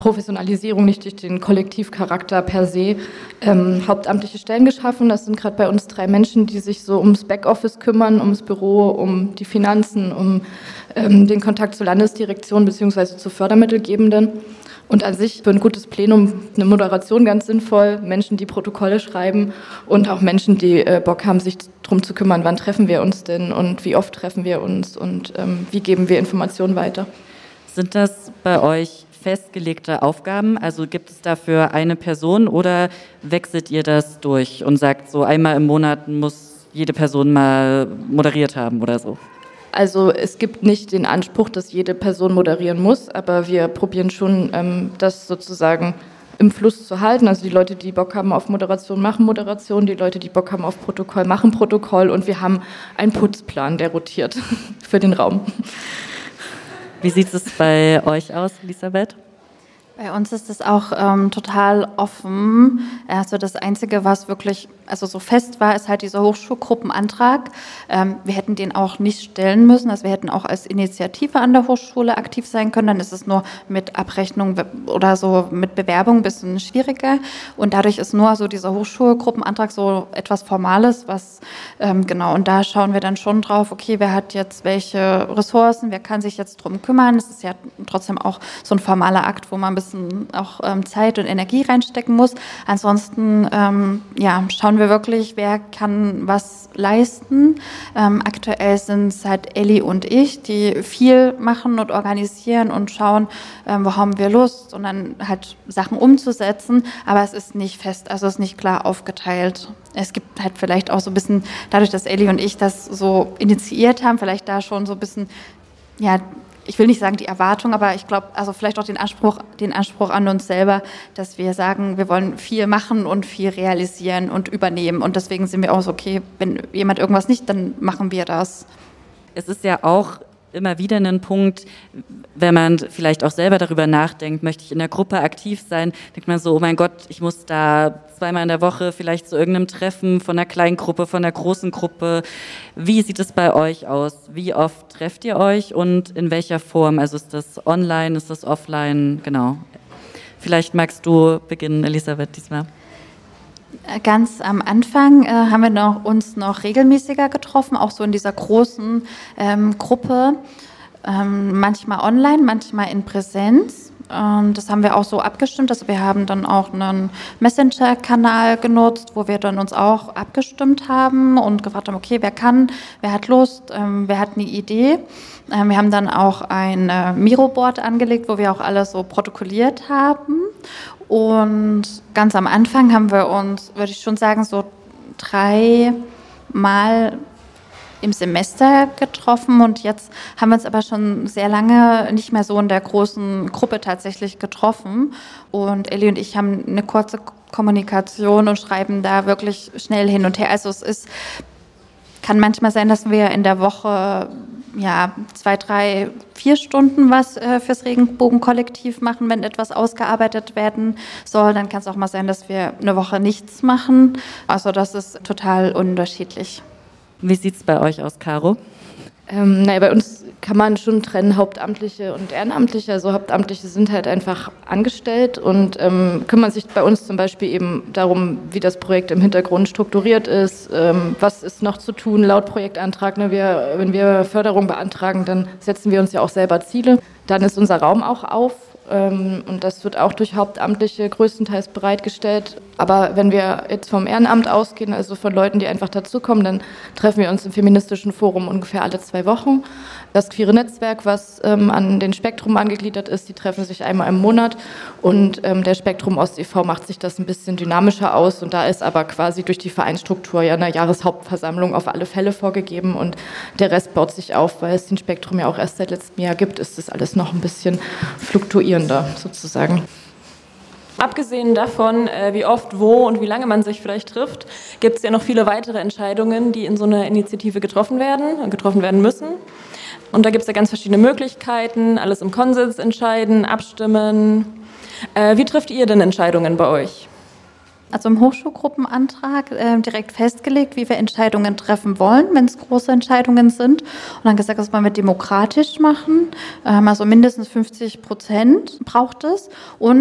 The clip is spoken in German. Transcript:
Professionalisierung, nicht durch den Kollektivcharakter per se, hauptamtliche Stellen geschaffen. Das sind gerade bei uns 3 Menschen, die sich so ums Backoffice kümmern, ums Büro, um die Finanzen, um den Kontakt zur Landesdirektion bzw. zu Fördermittelgebenden. Und an sich für ein gutes Plenum eine Moderation ganz sinnvoll, Menschen, die Protokolle schreiben und auch Menschen, die Bock haben, sich darum zu kümmern, wann treffen wir uns denn und wie oft treffen wir uns und wie geben wir Informationen weiter. Sind das bei euch festgelegte Aufgaben? Also gibt es dafür eine Person oder wechselt ihr das durch und sagt, so einmal im Monat muss jede Person mal moderiert haben oder so? Also es gibt nicht den Anspruch, dass jede Person moderieren muss, aber wir probieren schon, das sozusagen im Fluss zu halten. Also die Leute, die Bock haben auf Moderation, machen Moderation, die Leute, die Bock haben auf Protokoll, machen Protokoll und wir haben einen Putzplan, der rotiert für den Raum. Wie sieht es bei euch aus, Elisabeth? Bei uns ist es auch total offen. Also das Einzige, was wirklich so fest war, ist halt dieser Hochschulgruppenantrag. Wir hätten den auch nicht stellen müssen. Also wir hätten auch als Initiative an der Hochschule aktiv sein können. Dann ist es nur mit Abrechnung oder so mit Bewerbung ein bisschen schwieriger. Und dadurch ist nur so dieser Hochschulgruppenantrag so etwas Formales, was genau. Und da schauen wir dann schon drauf, okay, wer hat jetzt welche Ressourcen, wer kann sich jetzt drum kümmern. Es ist ja trotzdem auch so ein formaler Akt, wo man ein bisschen auch Zeit und Energie reinstecken muss. Ansonsten schauen wir wirklich, wer kann was leisten. Aktuell sind es halt Elli und ich, die viel machen und organisieren und schauen, wo haben wir Lust und dann halt Sachen umzusetzen, aber es ist nicht fest, also es ist nicht klar aufgeteilt. Es gibt halt vielleicht auch so ein bisschen, dadurch, dass Elli und ich das so initiiert haben, vielleicht da schon so ein bisschen, ich will nicht sagen die Erwartung, aber ich glaube, also vielleicht auch den Anspruch an uns selber, dass wir sagen, wir wollen viel machen und viel realisieren und übernehmen. Und deswegen sind wir auch so, okay, wenn jemand irgendwas nicht, dann machen wir das. Es ist ja auch immer wieder ein Punkt, wenn man vielleicht auch selber darüber nachdenkt, möchte ich in der Gruppe aktiv sein, denkt man so, oh mein Gott, ich muss da 2-mal in der Woche vielleicht zu irgendeinem Treffen von einer kleinen Gruppe, von einer großen Gruppe. Wie sieht es bei euch aus? Wie oft trefft ihr euch und in welcher Form? Also ist das online, ist das offline? Genau. Vielleicht magst du beginnen, Elisabeth, diesmal. Ganz am Anfang haben wir uns noch regelmäßiger getroffen, auch so in dieser großen Gruppe, manchmal online, manchmal in Präsenz. Das haben wir auch so abgestimmt, also wir haben dann auch einen Messenger-Kanal genutzt, wo wir dann uns auch abgestimmt haben und gefragt haben, okay, wer kann, wer hat Lust, wer hat eine Idee. Wir haben dann auch ein Miro-Board angelegt, wo wir auch alles so protokolliert haben. Und ganz am Anfang haben wir uns, würde ich schon sagen, so 3 Mal im Semester getroffen und jetzt haben wir uns aber schon sehr lange nicht mehr so in der großen Gruppe tatsächlich getroffen. Und Elli und ich haben eine kurze Kommunikation und schreiben da wirklich schnell hin und her. Also kann manchmal sein, dass wir in der Woche 2, 3, 4 Stunden was fürs Regenbogenkollektiv machen, wenn etwas ausgearbeitet werden soll. Dann kann es auch mal sein, dass wir eine Woche nichts machen. Also das ist total unterschiedlich. Wie sieht es bei euch aus, Caro? Bei uns kann man schon trennen, Hauptamtliche und Ehrenamtliche. Also Hauptamtliche sind halt einfach angestellt und kümmern sich bei uns zum Beispiel eben darum, wie das Projekt im Hintergrund strukturiert ist, was ist noch zu tun laut Projektantrag. Wenn wir Förderung beantragen, dann setzen wir uns ja auch selber Ziele. Dann ist unser Raum auch auf. Und das wird auch durch Hauptamtliche größtenteils bereitgestellt. Aber wenn wir jetzt vom Ehrenamt ausgehen, also von Leuten, die einfach dazukommen, dann treffen wir uns im feministischen Forum ungefähr alle 2 Wochen. Das queere Netzwerk, was an den Spektrum angegliedert ist, die treffen sich einmal im Monat. Und der Spektrum Ost e.V. macht sich das ein bisschen dynamischer aus. Und da ist aber quasi durch die Vereinsstruktur ja eine Jahreshauptversammlung auf alle Fälle vorgegeben. Und der Rest baut sich auf, weil es den Spektrum ja auch erst seit letztem Jahr gibt, ist das alles noch ein bisschen fluktuierender sozusagen. Abgesehen davon, wie oft, wo und wie lange man sich vielleicht trifft, gibt es ja noch viele weitere Entscheidungen, die in so einer Initiative getroffen werden müssen. Und da gibt es ja ganz verschiedene Möglichkeiten, alles im Konsens entscheiden, abstimmen. Wie trifft ihr denn Entscheidungen bei euch? also im Hochschulgruppenantrag direkt festgelegt, wie wir Entscheidungen treffen wollen, wenn es große Entscheidungen sind. Und dann gesagt, das wollen wir demokratisch machen. Also mindestens 50% braucht es. Und